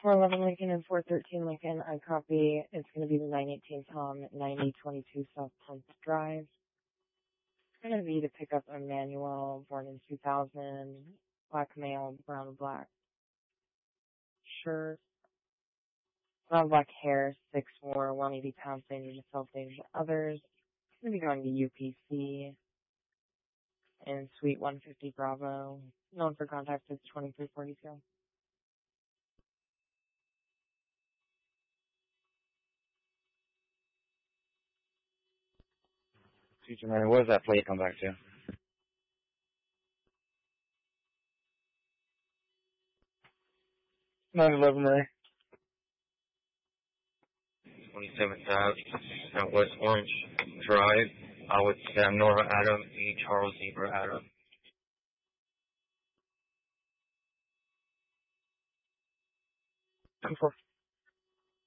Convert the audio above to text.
411 Lincoln and 413 Lincoln. I copy. It's going to be the 918 Tom, 9022 South Ponce Drive. It's going to be to pick up Emmanuel, born in 2000, black male, brown and black shirt, brown black hair, 6'4", 180 pounds, danger to self, danger to others. It's going to be going to UPC in Suite 150 Bravo. Known for contact is 2342. Future Mary, what does that plate come back to? Mary. 27th Ave at West Orange Drive. With Sam Nora Adam, E. Charles Zebra Adam. 2-4.